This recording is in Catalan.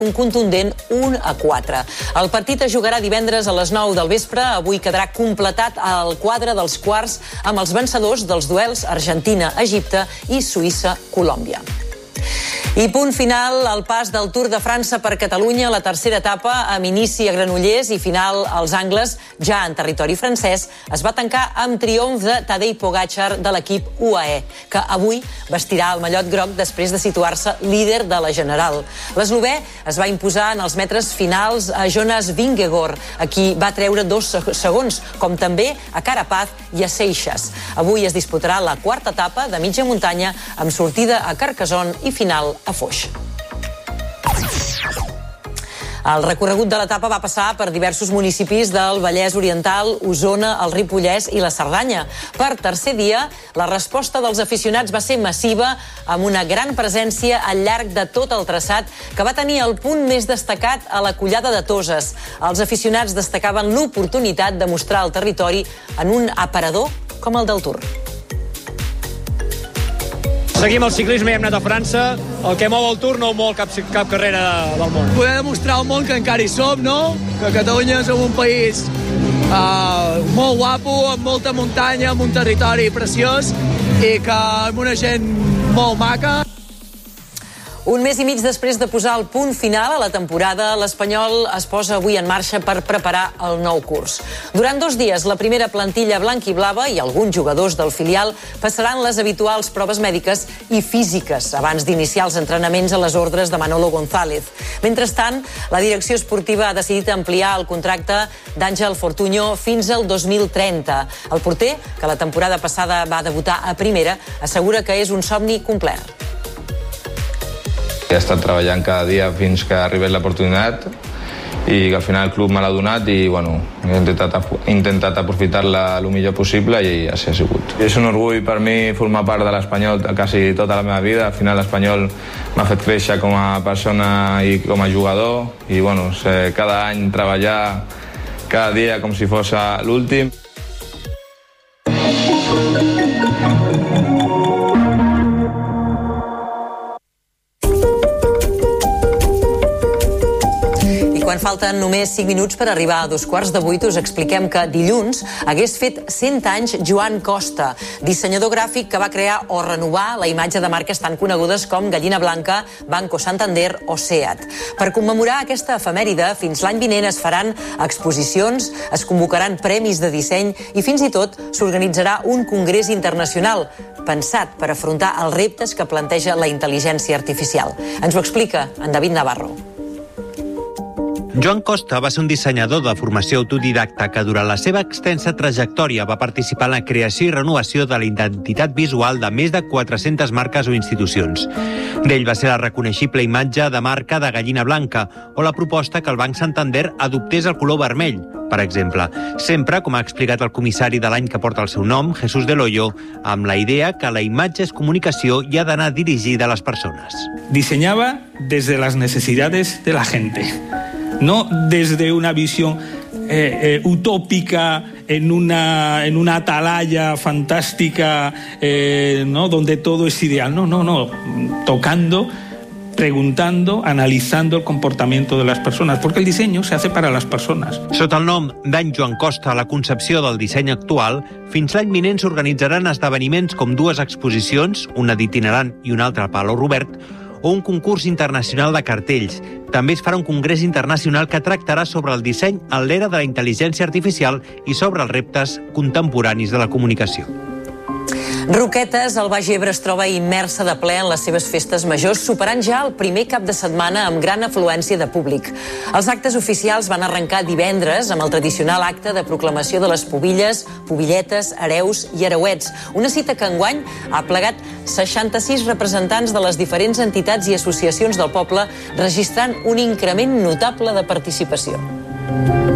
un contundent 1-4. El partit es jugarà divendres a les 9 del vespre. Avui quedarà completat el quadre dels quarts amb els vencedors dels duels Argentina-Egipte i Suïssa-Colòmbia. I punt final al pas del Tour de França per Catalunya, la tercera etapa amb inici a Granollers i final als Angles, ja en territori francès, es va tancar amb triomf de Tadej Pogačar de l'equip UAE, que avui vestirà el mallot groc després de situar-se líder de la general. L'eslovè es va imposar en els metres finals a Jonas Vingegaard, a qui va treure 2 segons, com també a Carapaz i a Seixas. Avui es disputarà la quarta etapa de mitja muntanya amb sortida a Carcassonne i final a Foix. El recorregut de l'etapa va passar per diversos municipis del Vallès Oriental, Osona, el Ripollès i la Cerdanya. Per tercer dia, la resposta dels aficionats va ser massiva, amb una gran presència al llarg de tot el traçat, que va tenir el punt més destacat a la Collada de Toses. Els aficionats destacaven l'oportunitat de mostrar el territori en un aparador com el del Tour. Seguim el ciclisme i hem anat a França. El que mou el Tour no mou cap carrera del món. Poder demostrar al món que encara hi som, no? Que Catalunya som un país molt guapo, amb molta muntanya, amb un territori preciós i que amb una gent molt maca. Un mes i mig després de posar el punt final a la temporada, l'Espanyol es posa avui en marxa per preparar el nou curs. Durant 2 dies, la primera plantilla blanc-i-blava i alguns jugadors del filial passaran les habituals proves mèdiques i físiques abans d'iniciar els entrenaments a les ordres de Manolo González. Mentrestant, la direcció esportiva ha decidit ampliar el contracte d'Àngel Fortuño fins al 2030. El porter, que la temporada passada va debutar a primera, assegura que és un somni complert. He estat treballant cada dia fins que arribés l'oportunitat i que al final el club me l'ha donat i bueno, he intentat aprofitar-la el millor possible i així ha sigut. És un orgull per mi formar part de l'Espanyol quasi tota la meva vida. Al final l'Espanyol m'ha fet créixer com a persona i com a jugador i bueno, cada any treballar cada dia com si fos l'últim. Quan falten només 5 minuts per arribar a 7:15, us expliquem que dilluns hagués fet 100 anys Joan Costa, dissenyador gràfic que va crear o renovar la imatge de marques tan conegudes com Gallina Blanca, Banco Santander o Seat. Per commemorar aquesta efemèride, fins l'any vinent es faran exposicions, es convocaran premis de disseny i fins i tot s'organitzarà un congrés internacional pensat per afrontar els reptes que planteja la intel·ligència artificial. Ens ho explica en David Navarro. Joan Costa va ser un dissenyador de formació autodidacta que durant la seva extensa trajectòria va participar en la creació i renovació de la identitat visual de més de 400 marques o institucions. D'ell va ser la reconeixible imatge de marca de Gallina Blanca o la proposta que el Banc Santander adoptés el color vermell, per exemple. Sempre, com ha explicat el comissari de l'any que porta el seu nom, Jesús Del Hoyo, amb la idea que la imatge és comunicació i ha d'anar dirigida a les persones. Diseñaba desde las necesidades de la gente. No desde una visión utópica en una atalaya fantástica, ¿no? Donde todo es ideal. No. Tocando, preguntando, analizando el comportamiento de las personas, porque el diseño se hace para las personas. Sota el nom d'en Joan Costa, la concepció del disseny actual, fins l'any vinent s'organitzaran esdeveniments com 2 exposicions, una d'itinerant i una altra a Palau Robert, o un concurs internacional de cartells. També es farà un congrés internacional que tractarà sobre el disseny en l'era de la intel·ligència artificial i sobre els reptes contemporanis de la comunicació. Roquetes, el Baix Ebre es troba immersa de ple en les seves festes majors, superant ja el primer cap de setmana amb gran afluència de públic. Els actes oficials van arrencar divendres amb el tradicional acte de proclamació de les pubilles, pubilletes, hereus i hereuets. Una cita que enguany ha plegat 66 representants de les diferents entitats i associacions del poble, registrant un increment notable de participació.